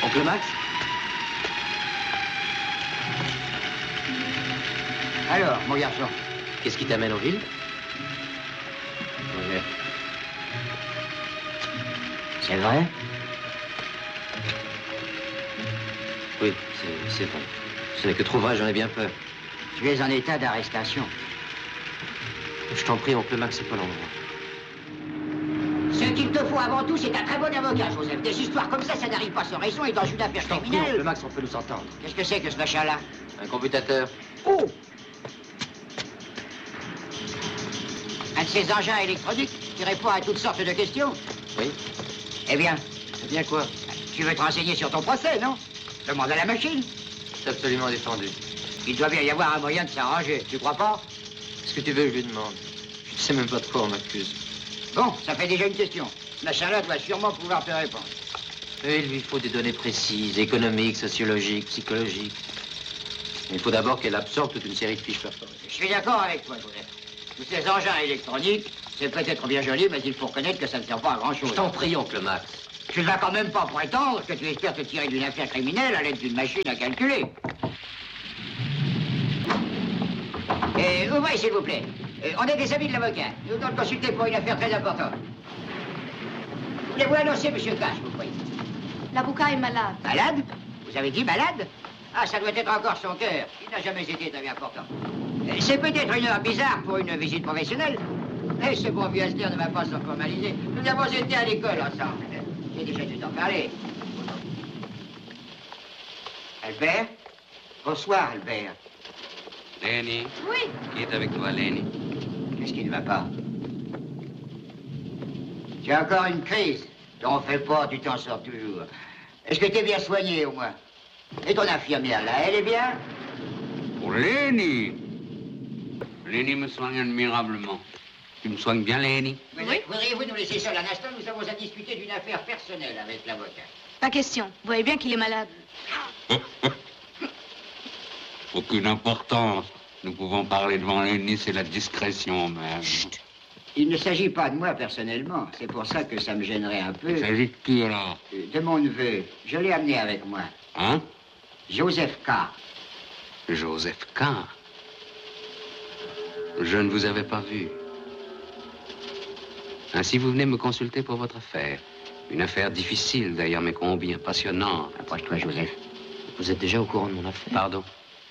Oncle Max? Alors, mon garçon. Qu'est-ce qui t'amène en ville? Oui. C'est vrai? Oui, c'est vrai. Ce n'est que trop vrai, j'en ai bien peur. Tu es en état d'arrestation. Je t'en prie, oncle Max, c'est pas l'endroit. Ce qu'il te faut avant tout, c'est un très bon avocat, Joseph. Des histoires comme ça n'arrive pas sans raison et dans une affaire criminelle. Oncle Max, on peut nous entendre. Qu'est-ce que c'est que ce machin-là? Un commutateur. Oh! Un de ces engins électroniques qui répond à toutes sortes de questions? Oui. Eh bien? Eh bien quoi? Tu veux te renseigner sur ton procès, non? Demande à la machine. C'est absolument défendu. Il doit bien y avoir un moyen de s'arranger, tu crois pas? Qu'est-ce que tu veux que je lui demande? Je ne sais même pas de quoi on m'accuse. Bon, ça fait déjà une question. Ce machin-là doit sûrement pouvoir te répondre. Et il lui faut des données précises, économiques, sociologiques, psychologiques. Il faut d'abord qu'elle absorbe toute une série de fiches perforées. Je suis d'accord avec toi, Joseph. Tous ces engins électroniques, c'est peut-être bien joli, mais il faut reconnaître que ça ne sert pas à grand-chose. Je t'en prie, oncle Max. Tu ne vas quand même pas prétendre que tu espères te tirer d'une affaire criminelle à l'aide d'une machine à calculer. Ouvrez, s'il vous plaît. On est des amis de l'avocat. Nous venons de consulter pour une affaire très importante. Voulez-vous annoncer, monsieur Cash, vous prie? L'avocat est malade. Malade? Vous avez dit malade? Ah, ça doit être encore son cœur. Il n'a jamais été très important. C'est peut-être une heure bizarre pour une visite professionnelle. Mais ce bon vieux Aster ne va pas s'en formaliser. Nous avons été à l'école ensemble. J'ai déjà dû t'en parler. Albert? Bonsoir, Albert. Lenny. Oui. Qui est avec toi, Lenny? Qu'est-ce qui ne va pas? Tu as encore une crise. T'en fais pas, tu t'en sors toujours. Est-ce que t'es bien soigné, au moins? Et ton infirmière, là, elle est bien? Pour Lenny. Lenny me soigne admirablement. Tu me soignes bien, Lenny? Oui. Voudriez-vous nous laisser seul un instant? Nous avons à discuter d'une affaire personnelle avec l'avocat. Pas question. Vous voyez bien qu'il est malade. Aucune importance. Nous pouvons parler devant Lenny, c'est la discrétion, même. Chut. Il ne s'agit pas de moi, personnellement. C'est pour ça que ça me gênerait un peu. Il s'agit de qui, alors? De mon neveu. Je l'ai amené avec moi. Hein? Joseph K. Joseph K. Je ne vous avais pas vu. Ainsi, vous venez me consulter pour votre affaire. Une affaire difficile, d'ailleurs, mais combien passionnante. Approche-toi, Joseph. Vous êtes déjà au courant de mon affaire? Pardon.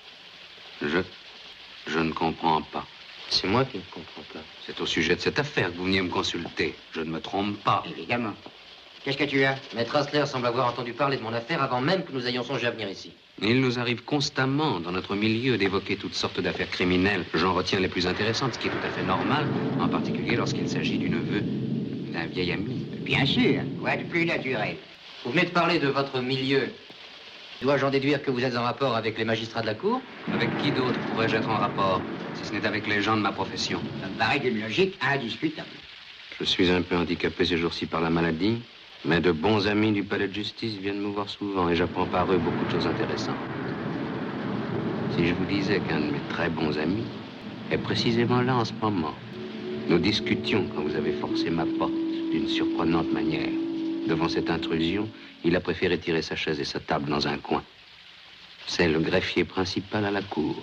Je ne comprends pas. C'est moi qui ne comprends pas. C'est au sujet de cette affaire que vous veniez me consulter. Je ne me trompe pas. Évidemment. Qu'est-ce que tu as? Maître Asler semble avoir entendu parler de mon affaire avant même que nous ayons songé à venir ici. Il nous arrive constamment, dans notre milieu, d'évoquer toutes sortes d'affaires criminelles. J'en retiens les plus intéressantes, ce qui est tout à fait normal, en particulier lorsqu'il s'agit du neveu d'un vieil ami. Bien sûr. Quoi de plus naturel? Vous venez de parler de votre milieu. Dois-je en déduire que vous êtes en rapport avec les magistrats de la Cour? Avec qui d'autre pourrais-je être en rapport, si ce n'est avec les gens de ma profession? Ça me paraît d'une logique indiscutable. Je suis un peu handicapé ces jours-ci par la maladie, mais de bons amis du palais de justice viennent me voir souvent et j'apprends par eux beaucoup de choses intéressantes. Si je vous disais qu'un de mes très bons amis est précisément là en ce moment. Nous discutions quand vous avez forcé ma porte d'une surprenante manière. Devant cette intrusion, il a préféré tirer sa chaise et sa table dans un coin. C'est le greffier principal à la cour.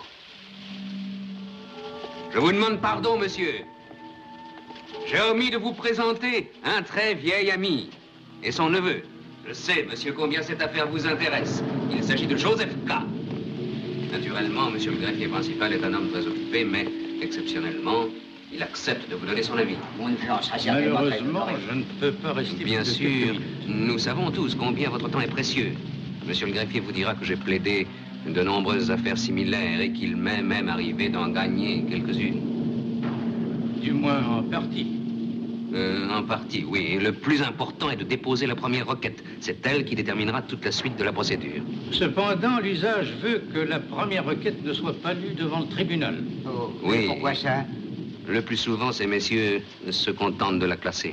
Je vous demande pardon, monsieur. J'ai omis de vous présenter un très vieil ami et son neveu. Je sais, monsieur, combien cette affaire vous intéresse. Il s'agit de Joseph K. Naturellement, monsieur le greffier principal est un homme très occupé, mais exceptionnellement, il accepte de vous donner son avis. Mon influence sera certainement très Malheureusement, honorée. je ne peux pas rester Bien plus de sûr, quelques minutes. nous savons tous combien votre temps est précieux. Monsieur le greffier vous dira que j'ai plaidé de nombreuses affaires similaires et qu'il m'est même arrivé d'en gagner quelques-unes. Du moins en partie. En partie, oui. Et le plus important est de déposer la première requête. C'est elle qui déterminera toute la suite de la procédure. Cependant, l'usage veut que la première requête ne soit pas lue devant le tribunal. Oh, Oui. et pourquoi ça? Le plus souvent, ces messieurs se contentent de la classer.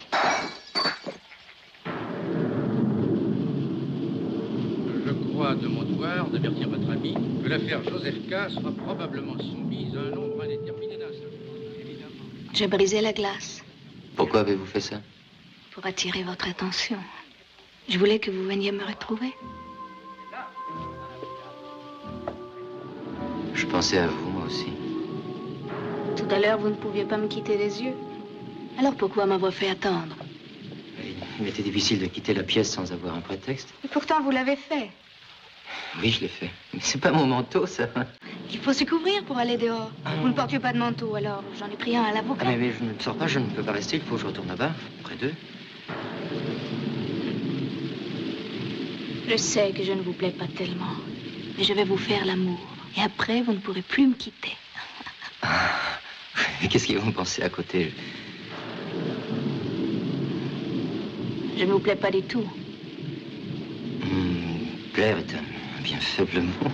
Je crois de mon devoir d'avertir votre ami que l'affaire Joseph K. sera probablement soumise à un nombre indéterminé d'instances. Évidemment. J'ai brisé la glace Pourquoi avez-vous fait ça? pour attirer votre attention. Je voulais que vous veniez me retrouver. Je pensais à vous, moi aussi. Tout à l'heure, vous ne pouviez pas me quitter des yeux. Alors pourquoi m'avoir fait attendre? Il m'était difficile de quitter la pièce sans avoir un prétexte. Et pourtant, vous l'avez fait. Oui, je l'ai fait. Mais c'est pas mon manteau, ça. Il faut se couvrir pour aller dehors. Vous ne portiez pas de manteau, alors j'en ai pris un à l'avocat. Ah, mais je ne sors pas, je ne peux pas rester. Il faut que je retourne là-bas, près d'eux. Je sais que je ne vous plais pas tellement. Mais je vais vous faire l'amour. Et après, vous ne pourrez plus me quitter. Mais qu'est-ce qu'ils vont penser à côté? Je ne vous plais pas du tout. Plaire est un bien faible mot.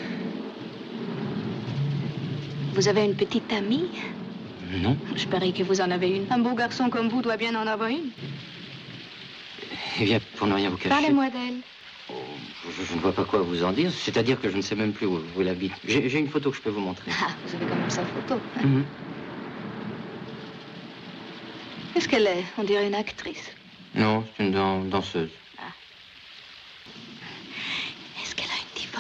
Vous avez une petite amie? Non. Je parie que vous en avez une. Un beau garçon comme vous doit bien en avoir une. Eh bien, pour ne rien vous cacher... Parlez-moi d'elle. Oh, je ne vois pas quoi vous en dire. C'est-à-dire que je ne sais même plus où elle habite. J'ai une photo que je peux vous montrer. Ah, vous avez quand même sa photo. Hein? Qu'est-ce qu'elle est? On dirait une actrice. Non, c'est une danseuse.